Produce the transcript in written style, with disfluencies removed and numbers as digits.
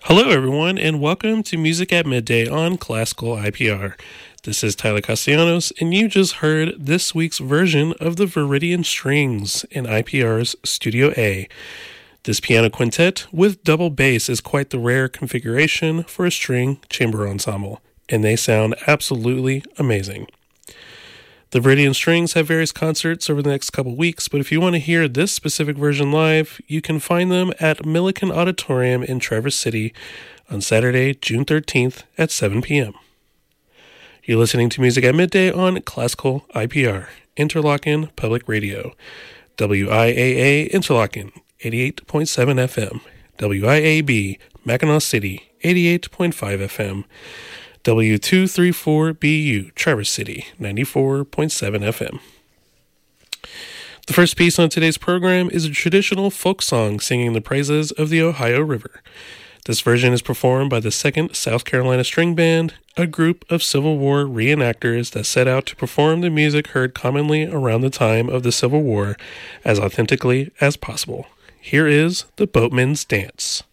Hello, everyone, and welcome to Music at Midday on Classical IPR. This is Tyler Castellanos, and you just heard this week's version of the Viridian Strings in IPR's Studio A. This piano quintet with double bass is quite the rare configuration for a string chamber ensemble, and they sound absolutely amazing. The Viridian Strings have various concerts over the next couple weeks, but if you want to hear this specific version live, you can find them at Milliken Auditorium in Traverse City on Saturday, June 13th at 7 p.m. You're listening to Music at Midday on Classical IPR, Interlochen Public Radio, WIAA Interlochen, 88.7 FM, WIAB Mackinac City, 88.5 FM, W234BU, Traverse City, 94.7 FM. The first piece on today's program is a traditional folk song singing the praises of the Ohio River. This version is performed by the 2nd South Carolina String Band, a group of Civil War reenactors that set out to perform the music heard commonly around the time of the Civil War as authentically as possible. Here is the Boatman's Dance.